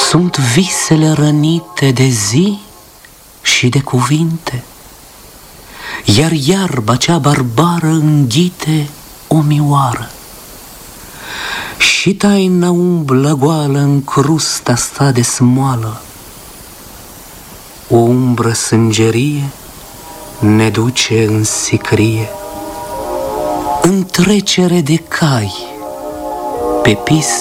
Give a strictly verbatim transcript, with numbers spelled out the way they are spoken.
Sunt visele rănite de zi și de cuvinte, iar iarba cea barbară înghite omioară. Și taina umblă goală în crusta sta de smoală. O umbră sângerie ne duce în sicrie, în trecere de cai pe piste